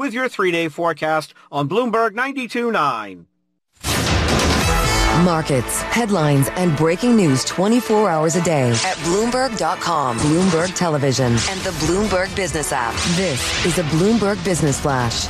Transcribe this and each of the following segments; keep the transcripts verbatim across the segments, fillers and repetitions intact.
with your three-day forecast on Bloomberg ninety-two point nine. Markets, headlines, and breaking news twenty-four hours a day at Bloomberg dot com, Bloomberg Television, and the Bloomberg Business app. This is a Bloomberg Business Flash.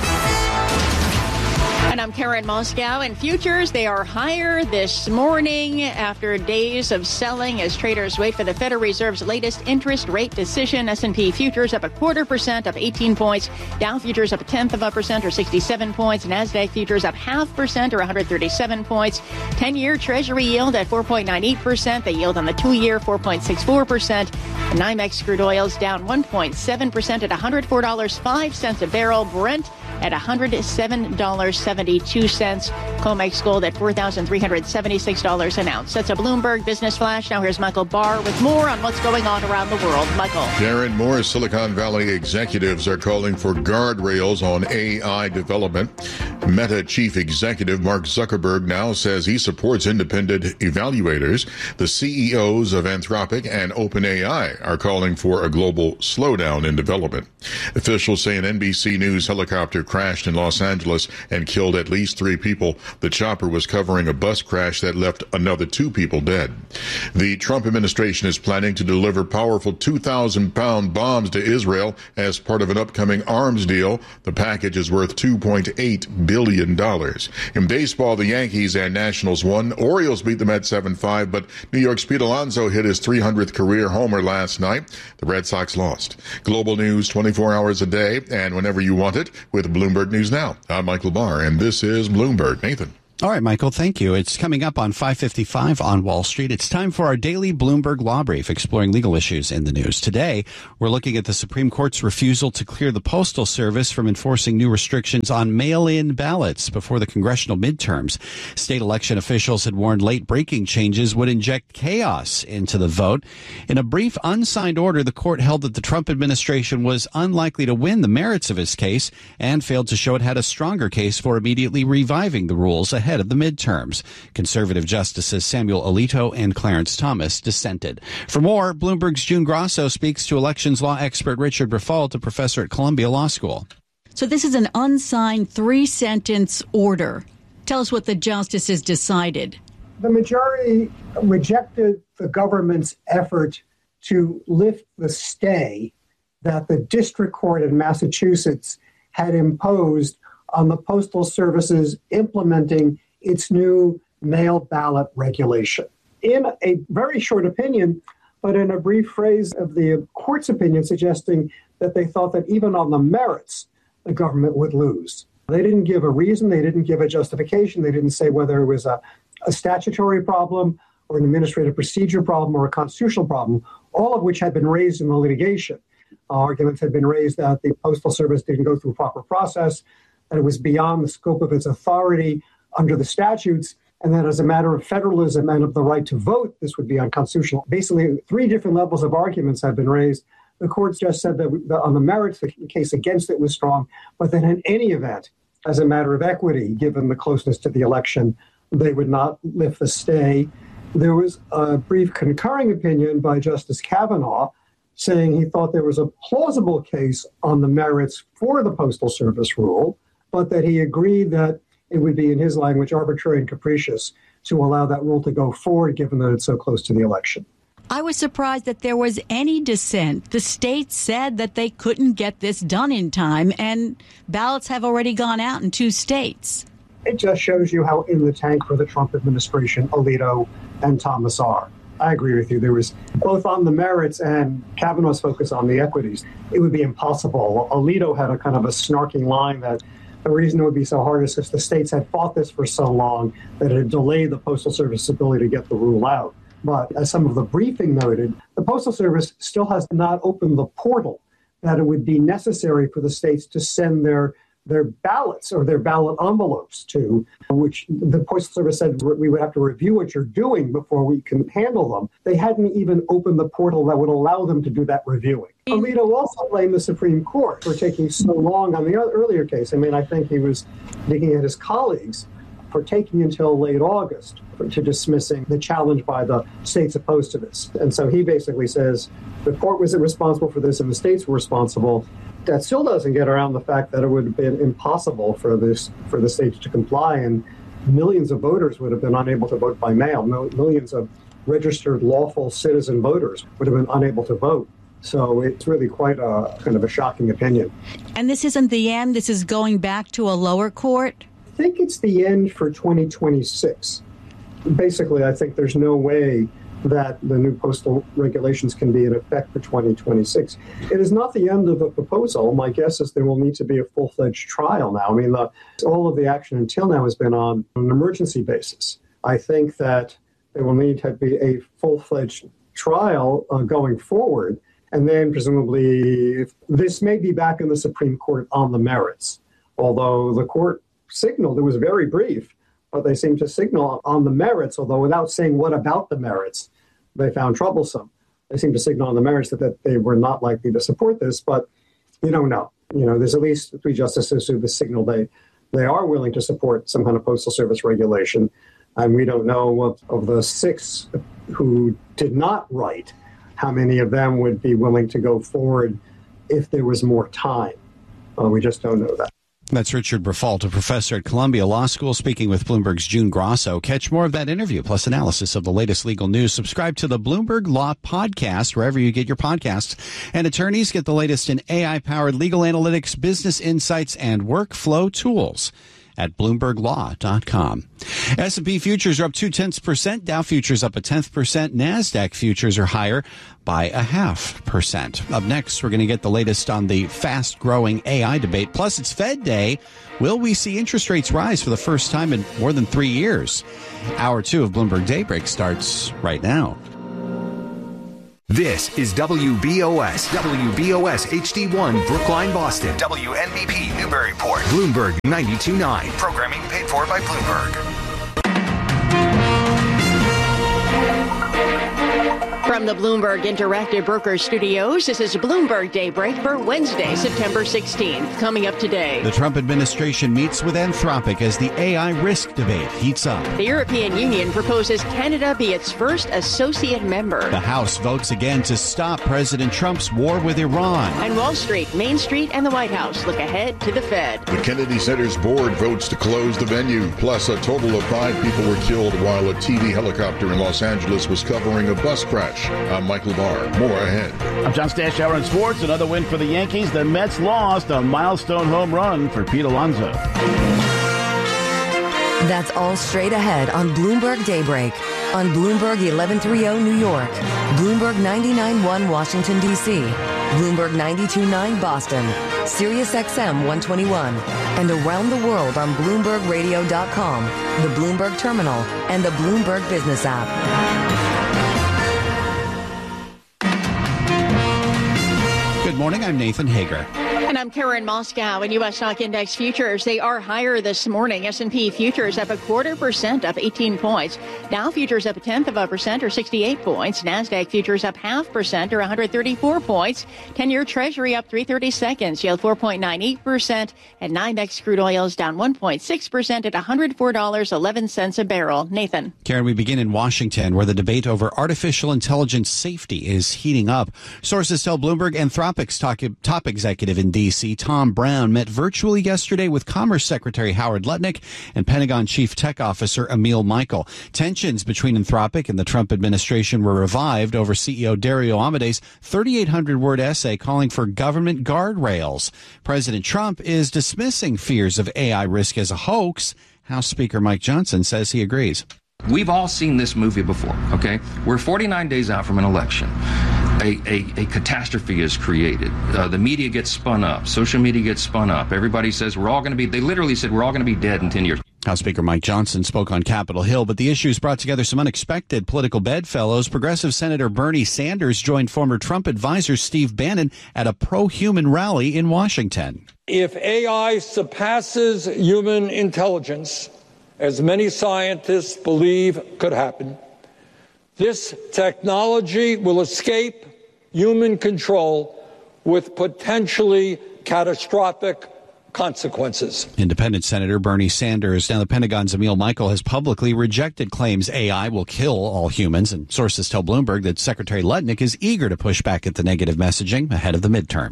And I'm Karen Moscow. And futures, they are higher this morning after days of selling as traders wait for the Federal Reserve's latest interest rate decision. S and P futures up a quarter percent, up eighteen points. Dow futures up a tenth of a percent, or sixty-seven points. NASDAQ futures up half percent, or one hundred thirty-seven points. ten-year Treasury yield at four point nine eight percent. The yield on the two-year, four point six four percent. And NYMEX crude oil's down one point seven percent at one hundred four dollars and five cents a barrel. Brent at one hundred seven dollars and seventy-two cents. COMEX gold at four thousand three hundred seventy-six dollars an ounce. That's a Bloomberg Business Flash. Now here's Michael Barr with more on what's going on around the world. Michael. Darren, more Silicon Valley executives are calling for guardrails on A I development. Meta chief executive Mark Zuckerberg now says he supports independent evaluators. The C E Os of Anthropic and OpenAI are calling for a global slowdown in development. Officials say an N B C News helicopter crashed in Los Angeles and killed at least three people. The chopper was covering a bus crash that left another two people dead. The Trump administration is planning to deliver powerful two thousand pound bombs to Israel as part of an upcoming arms deal. The package is worth two point eight billion dollars. In baseball, the Yankees and Nationals won. Orioles beat the Mets seven five, but New York's Pete Alonso hit his three hundredth career homer last night. The Red Sox lost. Global news twenty-four hours a day and whenever you want it with Bloomberg News Now. I'm Michael Barr, and this is Bloomberg. Nathan. All right, Michael, thank you. It's coming up on five fifty-five on Wall Street. It's time for our daily Bloomberg Law Brief, exploring legal issues in the news. Today, we're looking at the Supreme Court's refusal to clear the Postal Service from enforcing new restrictions on mail-in ballots before the congressional midterms. State election officials had warned late-breaking changes would inject chaos into the vote. In a brief, unsigned order, the court held that the Trump administration was unlikely to win the merits of his case and failed to show it had a stronger case for immediately reviving the rules ahead of the midterms. Conservative Justices Samuel Alito and Clarence Thomas dissented. For more, Bloomberg's June Grosso speaks to elections law expert Richard Briffault, a professor at Columbia Law School. So this is an unsigned three-sentence order. Tell us what the justices decided. The majority rejected the government's effort to lift the stay that the district court in Massachusetts had imposed on the Postal Service's implementing its new mail ballot regulation. In a very short opinion, but in a brief phrase of the court's opinion suggesting that they thought that even on the merits, the government would lose. They didn't give a reason. They didn't give a justification. They didn't say whether it was a, a statutory problem or an administrative procedure problem or a constitutional problem, all of which had been raised in the litigation. Uh, arguments had been raised that the Postal Service didn't go through proper process, that it was beyond the scope of its authority under the statutes, and that as a matter of federalism and of the right to vote, this would be unconstitutional. Basically, three different levels of arguments have been raised. The courts just said that on the merits, the case against it was strong, but that in any event, as a matter of equity, given the closeness to the election, they would not lift the stay. There was a brief concurring opinion by Justice Kavanaugh saying he thought there was a plausible case on the merits for the Postal Service rule, but that he agreed that it would be, in his language, arbitrary and capricious to allow that rule to go forward, given that it's so close to the election. I was surprised that there was any dissent. The states said that they couldn't get this done in time, and ballots have already gone out in two states. It just shows you how in the tank for the Trump administration Alito and Thomas are. I agree with you. There was both on the merits and Kavanaugh's focus on the equities. It would be impossible. Alito had a kind of a snarking line that the reason it would be so hard is because the states had fought this for so long that it had delayed the Postal Service's ability to get the rule out. But as some of the briefing noted, the Postal Service still has not opened the portal that it would be necessary for the states to send their their ballots or their ballot envelopes to, which the Postal Service said we would have to review what you're doing before we can handle them. They hadn't even opened the portal that would allow them to do that reviewing. Alito also blamed the Supreme Court for taking so long on the earlier case. I mean, I think he was digging at his colleagues for taking until late August for, to dismissing the challenge by the states opposed to this. And so he basically says the court wasn't responsible for this and the states were responsible. that still doesn't get around the fact that it would have been impossible for this for the states to comply, and millions of voters would have been unable to vote by mail. Millions of registered lawful citizen voters would have been unable to vote. So it's really quite a kind of a shocking opinion. And this isn't the end? This is going back to a lower court? I think it's the end for twenty twenty-six. Basically, I think there's no way that the new postal regulations can be in effect for twenty twenty-six. It is not the end of the proposal. My guess is there will need to be a full-fledged trial now. I mean, the, all of the action until now has been on an emergency basis. I think that there will need to be a full-fledged trial uh, going forward, and then presumably this may be back in the Supreme Court on the merits, although the court signaled, it was very brief, but they seemed to signal on the merits, although without saying what about the merits they found troublesome. They seemed to signal on the merits that, that they were not likely to support this, but you don't know. You know, there's at least three justices who have signaled they, they are willing to support some kind of postal service regulation, and we don't know what, of the six who did not write, how many of them would be willing to go forward if there was more time. Uh, we just don't know that. That's Richard Briffault, a professor at Columbia Law School, speaking with Bloomberg's June Grosso. Catch more of that interview, plus analysis of the latest legal news. Subscribe to the Bloomberg Law Podcast, wherever you get your podcasts. And attorneys get the latest in A I-powered legal analytics, business insights, and workflow tools at Bloomberg Law dot com. S and P futures are up two-tenths percent. Dow futures up a tenth percent. NASDAQ futures are higher by a half percent. Up next, we're going to get the latest on the fast-growing A I debate. Plus, it's Fed Day. Will we see interest rates rise for the first time in more than three years? Hour two of Bloomberg Daybreak starts right now. This is W B O S, W B O S H D one, Brookline, Boston. W N B P, Newburyport. Bloomberg ninety-two point nine. Programming paid for by Bloomberg. From the Bloomberg Interactive Broker Studios, this is Bloomberg Daybreak for Wednesday, September sixteenth. Coming up today, the Trump administration meets with Anthropic as the A I risk debate heats up. The European Union proposes Canada be its first associate member. The House votes again to stop President Trump's war with Iran. And Wall Street, Main Street, and the White House look ahead to the Fed. The Kennedy Center's board votes to close the venue. Plus, a total of five people were killed while a T V helicopter in Los Angeles was covering a bus crash. I'm Michael Barr. More ahead. I'm John Stashower in sports. Another win for the Yankees. The Mets lost a milestone home run for Pete Alonso. That's all straight ahead on Bloomberg Daybreak. On Bloomberg eleven thirty New York, Bloomberg ninety-nine point one Washington, D C, Bloomberg ninety-two point nine Boston, Sirius X M one twenty-one, and around the world on Bloomberg Radio dot com, the Bloomberg Terminal, and the Bloomberg Business app. Good morning, I'm Nathan Hager. And I'm Karen Moscow. In U S stock index futures, they are higher this morning. S and P futures up a quarter percent, up eighteen points. Dow futures up a tenth of a percent, or sixty-eight points. NASDAQ futures up half percent, or one hundred thirty-four points. ten-year Treasury up three thirty-seconds, yield four point nine eight percent. And NYMEX crude oils down one point six percent at one hundred four dollars and eleven cents a barrel. Nathan. Karen, we begin in Washington, where the debate over artificial intelligence safety is heating up. Sources tell Bloomberg Anthropic's top, top executive in D C, Tom Brown, met virtually yesterday with Commerce Secretary Howard Lutnick and Pentagon Chief Tech Officer Emil Michael. Tensions between Anthropic and the Trump administration were revived over C E O Dario Amade's thirty-eight hundred word essay calling for government guardrails. President Trump is dismissing fears of A I risk as a hoax. House Speaker Mike Johnson says he agrees. We've all seen this movie before, okay? We're forty-nine days out from an election. A, a, a catastrophe is created. Uh, the media gets spun up. Social media gets spun up. Everybody says we're all going to be, they literally said we're all going to be dead in ten years. House Speaker Mike Johnson spoke on Capitol Hill, but the issues brought together some unexpected political bedfellows. Progressive Senator Bernie Sanders joined former Trump advisor Steve Bannon at a pro-human rally in Washington. If A I surpasses human intelligence, as many scientists believe could happen, this technology will escape human control with potentially catastrophic consequences. Independent Senator Bernie Sanders. Now, the Pentagon's Emil Michael has publicly rejected claims A I will kill all humans, and sources tell Bloomberg that Secretary Lutnick is eager to push back at the negative messaging ahead of the midterms.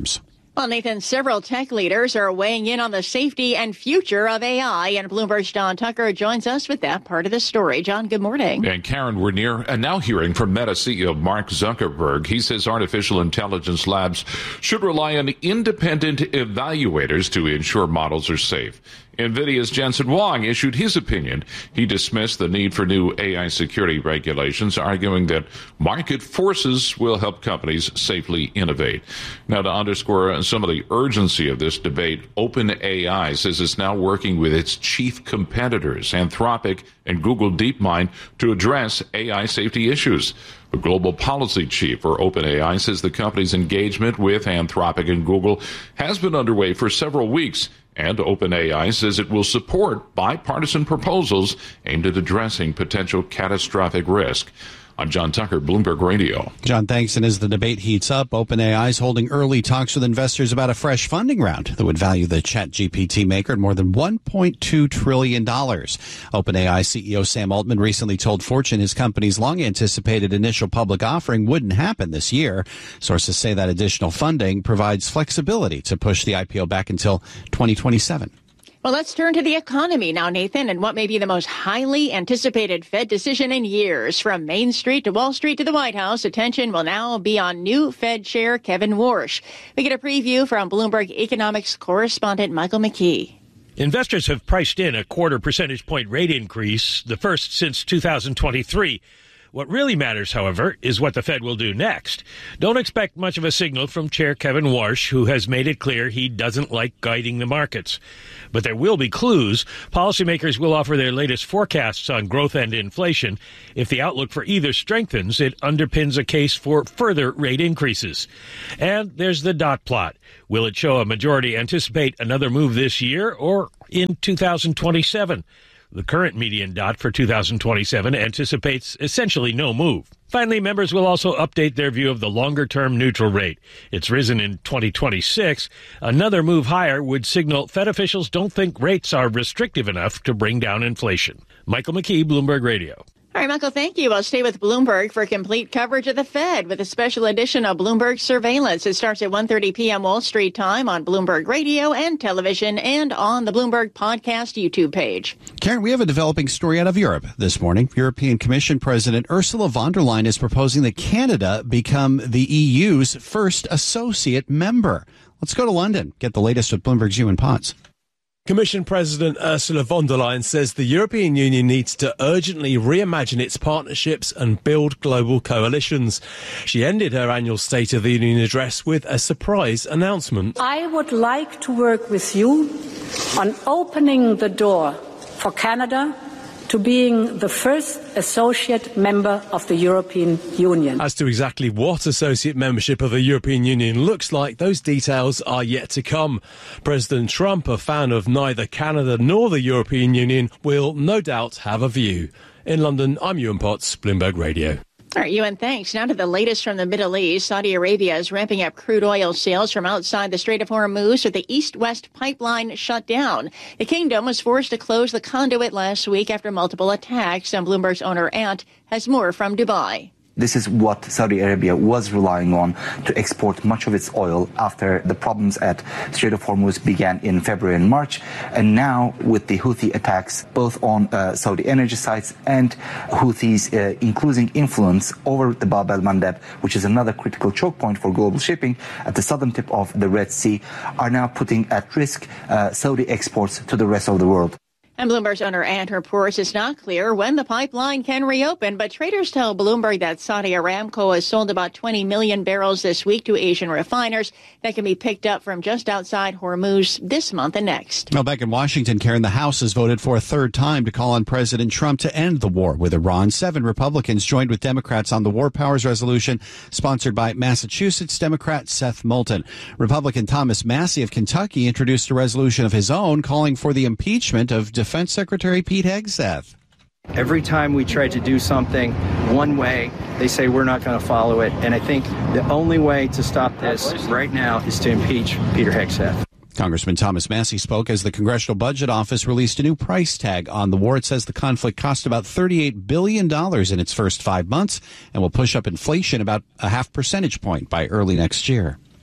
Well, Nathan, several tech leaders are weighing in on the safety and future of A I, and Bloomberg's John Tucker joins us with that part of the story. John, good morning. And Karen, we're near and now hearing from Meta C E O Mark Zuckerberg. He says artificial intelligence labs should rely on independent evaluators to ensure models are safe. NVIDIA's Jensen Huang issued his opinion. He dismissed the need for new A I security regulations, arguing that market forces will help companies safely innovate. Now, to underscore some of the urgency of this debate, OpenAI says it's now working with its chief competitors, Anthropic and Google DeepMind, to address A I safety issues. The global policy chief for OpenAI says the company's engagement with Anthropic and Google has been underway for several weeks. And OpenAI says it will support bipartisan proposals aimed at addressing potential catastrophic risk. I'm John Tucker, Bloomberg Radio. John, thanks. And as the debate heats up, OpenAI is holding early talks with investors about a fresh funding round that would value the ChatGPT maker at more than one point two trillion dollars. OpenAI C E O Sam Altman recently told Fortune his company's long-anticipated initial public offering wouldn't happen this year. Sources say that additional funding provides flexibility to push the I P O back until twenty twenty-seven. Well, let's turn to the economy now, Nathan, and what may be the most highly anticipated Fed decision in years. From Main Street to Wall Street to the White House, attention will now be on new Fed Chair Kevin Warsh. We get a preview from Bloomberg economics correspondent Michael McKee. Investors have priced in a quarter percentage point rate increase, the first since two thousand twenty-three. What really matters, however, is what the Fed will do next. Don't expect much of a signal from Chair Kevin Warsh, who has made it clear he doesn't like guiding the markets. But there will be clues. Policymakers will offer their latest forecasts on growth and inflation. If the outlook for either strengthens, it underpins a case for further rate increases. And there's the dot plot. Will it show a majority anticipate another move this year or in two thousand twenty-seven? The current median dot for two thousand twenty-seven anticipates essentially no move. Finally, members will also update their view of the longer-term neutral rate. It's risen in twenty twenty-six. Another move higher would signal Fed officials don't think rates are restrictive enough to bring down inflation. Michael McKee, Bloomberg Radio. All right, Michael, thank you. I'll stay with Bloomberg for complete coverage of the Fed with a special edition of Bloomberg Surveillance. It starts at one thirty p.m. Wall Street time on Bloomberg Radio and television and on the Bloomberg Podcast YouTube page. Karen, we have a developing story out of Europe this morning. European Commission President Ursula von der Leyen is proposing that Canada become the E U's first associate member. Let's go to London, get the latest with Bloomberg's Ewan Potts. Commission President Ursula von der Leyen says the European Union needs to urgently reimagine its partnerships and build global coalitions. She ended her annual State of the Union address with a surprise announcement. I would like to work with you on opening the door for Canada to being the first associate member of the European Union. As to exactly what associate membership of the European Union looks like, those details are yet to come. President Trump, a fan of neither Canada nor the European Union, will no doubt have a view. In London, I'm Ewan Potts, Bloomberg Radio. All right, Ewan, thanks. Now to the latest from the Middle East. Saudi Arabia is ramping up crude oil sales from outside the Strait of Hormuz with the east-west pipeline shut down. The kingdom was forced to close the conduit last week after multiple attacks, and Bloomberg's owner Ant has more from Dubai. This is what Saudi Arabia was relying on to export much of its oil after the problems at Strait of Hormuz began in February and March. And now with the Houthi attacks, both on uh, Saudi energy sites and Houthis, uh, including influence over the Bab el-Mandeb, which is another critical choke point for global shipping at the southern tip of the Red Sea, are now putting at risk uh, Saudi exports to the rest of the world. And Bloomberg's owner Ant reports it's not clear when the pipeline can reopen, but traders tell Bloomberg that Saudi Aramco has sold about twenty million barrels this week to Asian refiners that can be picked up from just outside Hormuz this month and next. Well, back in Washington, Karen, the House has voted for a third time to call on President Trump to end the war with Iran. Seven Republicans joined with Democrats on the War Powers Resolution sponsored by Massachusetts Democrat Seth Moulton. Republican Thomas Massie of Kentucky introduced a resolution of his own calling for the impeachment of Defense Secretary Pete Hegseth. Every time we try to do something one way, they say we're not going to follow it. And I think the only way to stop this right now is to impeach Peter Hegseth. Congressman Thomas Massie spoke as the Congressional Budget Office released a new price tag on the war. It says the conflict cost about thirty-eight billion dollars in its first five months and will push up inflation about a half percentage point by early next year.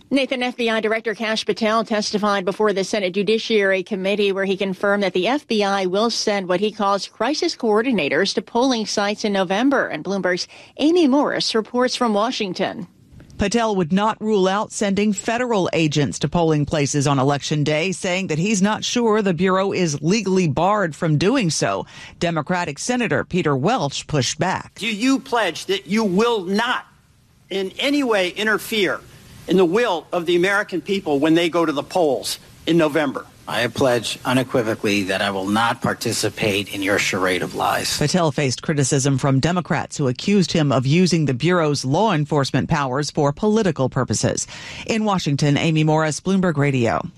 Nathan, F B I Director Kash Patel testified before the Senate Judiciary Committee where he confirmed that the F B I will send what he calls crisis coordinators to polling sites in November. And Bloomberg's Amy Morris reports from Washington. Patel would not rule out sending federal agents to polling places on Election Day, saying that he's not sure the Bureau is legally barred from doing so. Democratic Senator Peter Welch pushed back. Do you pledge that you will not in any way interfere in the will of the American people when they go to the polls in November? I pledge unequivocally that I will not participate in your charade of lies. Patel faced criticism from Democrats who accused him of using the Bureau's law enforcement powers for political purposes. In Washington, Amy Morris, Bloomberg Radio.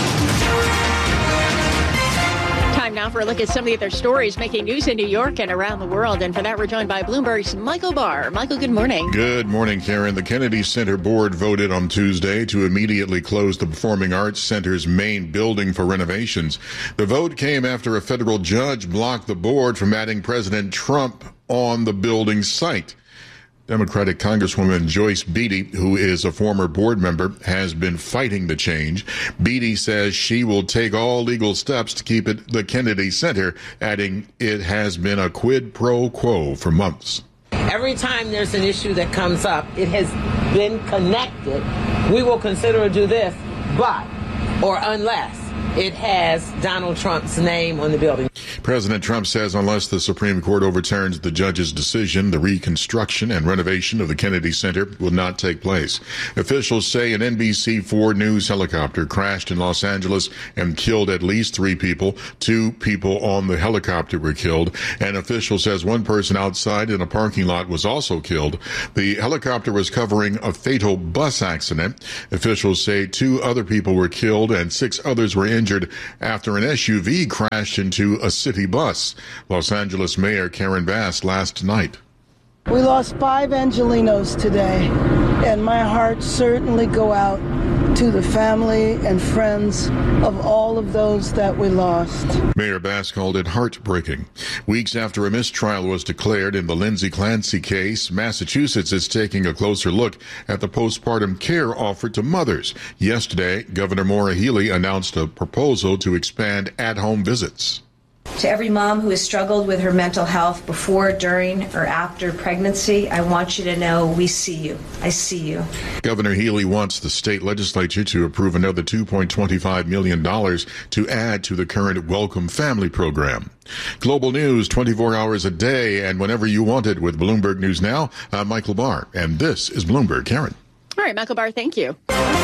Time now for a look at some of the other stories making news in New York and around the world. And for that, we're joined by Bloomberg's Michael Barr. Michael, good morning. Good morning, Karen. The Kennedy Center Board voted on Tuesday to immediately close the Performing Arts Center's main building for renovations. The vote came after a federal judge blocked the board from adding President Trump on the building site. Democratic Congresswoman Joyce Beatty, who is a former board member, has been fighting the change. Beatty says she will take all legal steps to keep it the Kennedy Center, adding it has been a quid pro quo for months. Every time there's an issue that comes up, it has been connected. We will consider to do this, but, or unless, it has Donald Trump's name on the building. President Trump says unless the Supreme Court overturns the judge's decision, the reconstruction and renovation of the Kennedy Center will not take place. Officials say an N B C four News helicopter crashed in Los Angeles and killed at least three people. Two people on the helicopter were killed. An official says one person outside in a parking lot was also killed. The helicopter was covering a fatal bus accident. Officials say two other people were killed and six others were injured. injured after an S U V crashed into a city bus. Los Angeles Mayor Karen Bass last night. We lost five Angelinos today, and my heart certainly go out to the family and friends of all of those that we lost. Mayor Bass called it heartbreaking. Weeks after a mistrial was declared in the Lindsay Clancy case, Massachusetts is taking a closer look at the postpartum care offered to mothers. Yesterday, Governor Maura Healey announced a proposal to expand at-home visits. To every mom who has struggled with her mental health before, during, or after pregnancy, I want you to know we see you. I see you. Governor Healey wants the state legislature to approve another two point two five million dollars to add to the current Welcome Family program. Global news twenty-four hours a day and whenever you want it with Bloomberg News Now. I'm Michael Barr, and this is Bloomberg. Karen. All right, Michael Barr, thank you.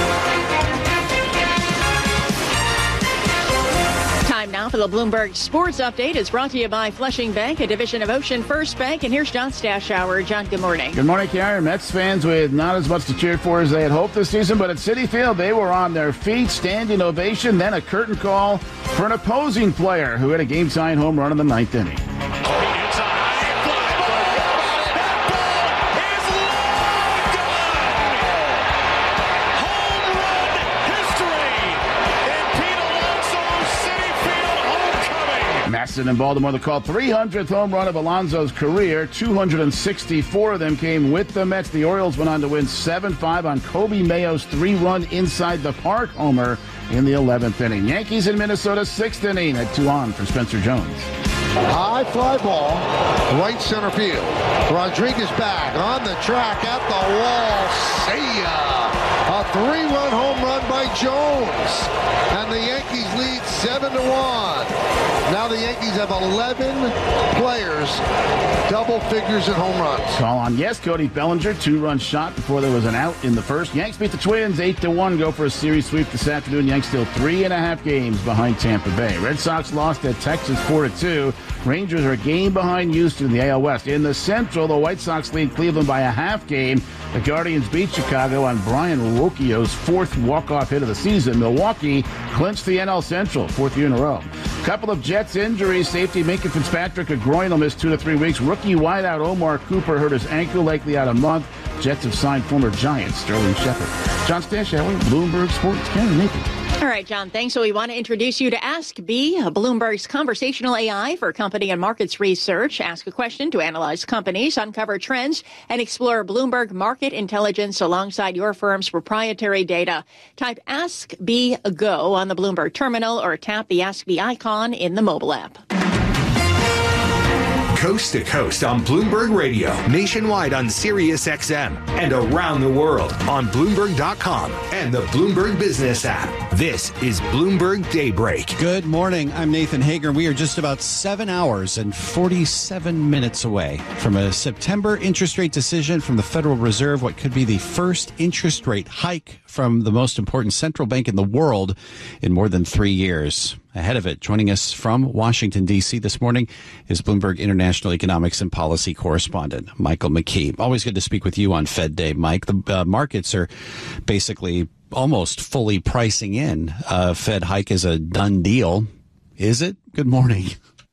Now for the Bloomberg Sports Update. It's brought to you by Flushing Bank, a division of Ocean First Bank. And here's John Stashower. John, good morning. Good morning, Karen. Mets fans with not as much to cheer for as they had hoped this season, but at Citi Field, they were on their feet, standing ovation, then a curtain call for an opposing player who had a game-tying home run in the ninth inning. In Baltimore, the called three hundredth home run of Alonso's career. two hundred sixty-four of them came with the Mets. The Orioles went on to win seven five on Kobe Mayo's three-run inside the park homer in the eleventh inning. Yankees in Minnesota, sixth inning at two on for Spencer Jones. High fly ball, right center field. Rodriguez back on the track at the wall. See ya! A three-run home run by Jones, and the Yankees lead seven to one. Now the Yankees have eleven players, double figures in home runs. Call on yes, Cody Bellinger, two-run shot before there was an out in the first. Yanks beat the Twins eight to one, go for a series sweep this afternoon. Yanks still three and a half games behind Tampa Bay. Red Sox lost at Texas four to two. Rangers are a game behind Houston in the A L West. In the Central, the White Sox lead Cleveland by a half game. The Guardians beat Chicago on Brian Rocchio's fourth walk-off hit of the season. Milwaukee clinched the N L Central, fourth year in a row. Couple of Jets injuries. Safety Minka Fitzpatrick, a groin, will miss two to three weeks. Rookie wideout Omar Cooper hurt his ankle, likely out a month. Jets have signed former Giant Sterling Shepard. John Stashower, Bloomberg Sports, Karen Nathan. All right, John, thanks. So we want to introduce you to Ask B, Bloomberg's conversational A I for company and markets research. Ask a question to analyze companies, uncover trends, and explore Bloomberg market intelligence alongside your firm's proprietary data. Type Ask B Go on the Bloomberg terminal or tap the Ask B icon in the mobile app. Coast to coast on Bloomberg Radio, nationwide on Sirius X M, and around the world on Bloomberg dot com and the Bloomberg Business app. This is Bloomberg Daybreak. Good morning. I'm Nathan Hager. We are just about seven hours and forty-seven minutes away from a September interest rate decision from the Federal Reserve, what could be the first interest rate hike from the most important central bank in the world in more than three years. Ahead of it, joining us from Washington, D C this morning is Bloomberg International Economics and Policy Correspondent Michael McKee. Always good to speak with you on Fed Day, Mike. The uh, markets are basically almost fully pricing in uh, Fed hike is a done deal. Is it? Good morning.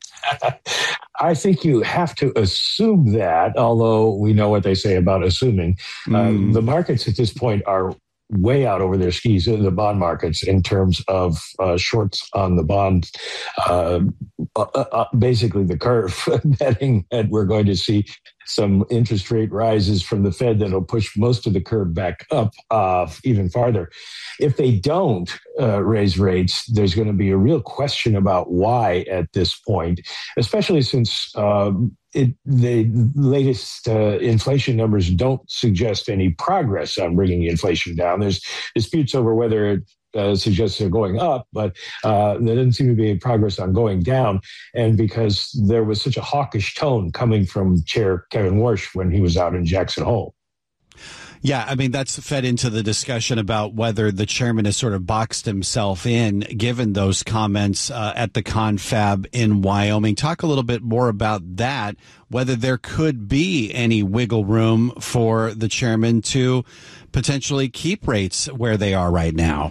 I think you have to assume that, although we know what they say about assuming. Mm. Uh, the markets at this point are way out over their skis in the bond markets in terms of uh, shorts on the bond. Uh, uh, uh, basically, the curve betting that we're going to see some interest rate rises from the Fed that'll push most of the curve back up uh, even farther. If they don't uh, raise rates, there's going to be a real question about why at this point, especially since um, it, the latest uh, inflation numbers don't suggest any progress on bringing inflation down. There's disputes over whether it Uh, suggests they're going up, but uh, there doesn't seem to be any progress on going down. And because there was such a hawkish tone coming from Chair Kevin Warsh when he was out in Jackson Hole. Yeah, I mean, that's fed into the discussion about whether the chairman has sort of boxed himself in, given those comments uh, at the confab in Wyoming. Talk a little bit more about that, whether there could be any wiggle room for the chairman to potentially keep rates where they are right now.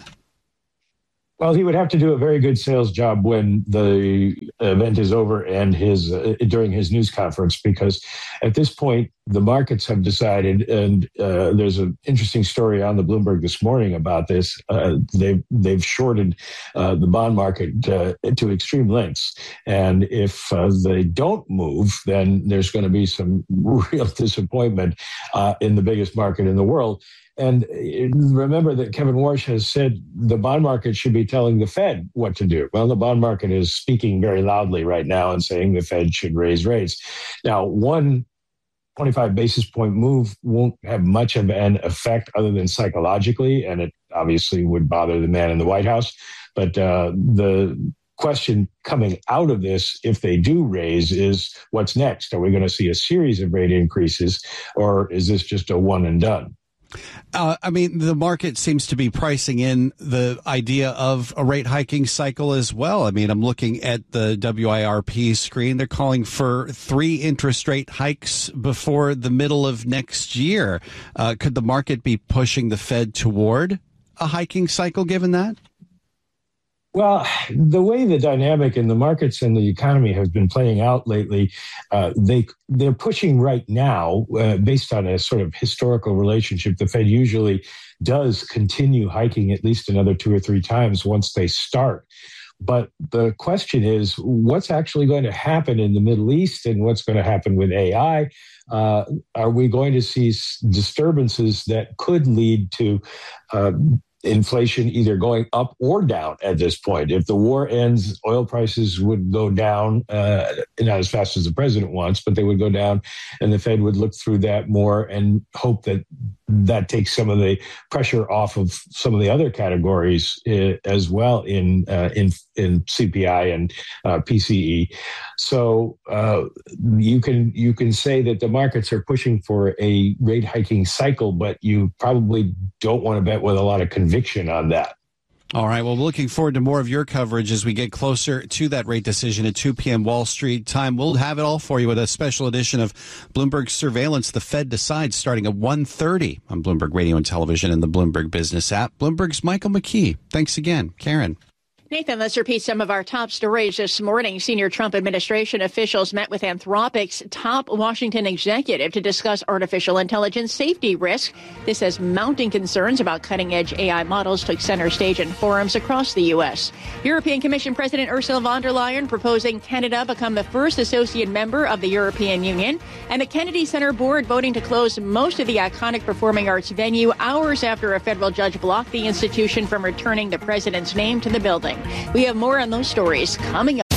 Well, he would have to do a very good sales job when the event is over and his uh, during his news conference, because at this point, the markets have decided, and uh, there's an interesting story on the Bloomberg this morning about this. Uh, they've, they've shorted uh, the bond market uh, to extreme lengths. And if uh, they don't move, then there's going to be some real disappointment uh, in the biggest market in the world. And remember that Kevin Warsh has said the bond market should be telling the Fed what to do. Well, the bond market is speaking very loudly right now and saying the Fed should raise rates. Now, one twenty-five basis point move won't have much of an effect other than psychologically, and it obviously would bother the man in the White House. But uh, the question coming out of this, if they do raise, is what's next? Are we going to see a series of rate increases, or is this just a one and done? Uh, I mean, the market seems to be pricing in the idea of a rate hiking cycle as well. I mean, I'm looking at the W I R P screen. They're calling for three interest rate hikes before the middle of next year. Uh, could the market be pushing the Fed toward a hiking cycle given that? Well, the way the dynamic in the markets and the economy has been playing out lately, uh, they, they're pushing right now, uh, based on a sort of historical relationship. The Fed usually does continue hiking at least another two or three times once they start. But the question is, what's actually going to happen in the Middle East and what's going to happen with A I? Uh, are we going to see disturbances that could lead to uh, inflation either going up or down at this point? If the war ends, oil prices would go down, uh, not as fast as the president wants, but they would go down, and the Fed would look through that more and hope that that takes some of the pressure off of some of the other categories uh, as well in uh, in in C P I and uh, P C E. So uh, you can you can say that the markets are pushing for a rate hiking cycle, but you probably don't want to bet with a lot of conviction on that. All right. Well, we're looking forward to more of your coverage as we get closer to that rate decision at two p.m. Wall Street time. We'll have it all for you with a special edition of Bloomberg Surveillance. The Fed decides starting at one thirty on Bloomberg Radio and Television and the Bloomberg Business app. Bloomberg's Michael McKee. Thanks again, Karen. Nathan, let's repeat some of our top stories this morning. Senior Trump administration officials met with Anthropic's top Washington executive to discuss artificial intelligence safety risk. This as mounting concerns about cutting-edge A I models took center stage in forums across the U S. European Commission President Ursula von der Leyen proposing Canada become the first associate member of the European Union, and the Kennedy Center board voting to close most of the iconic performing arts venue hours after a federal judge blocked the institution from returning the president's name to the building. We have more on those stories coming up.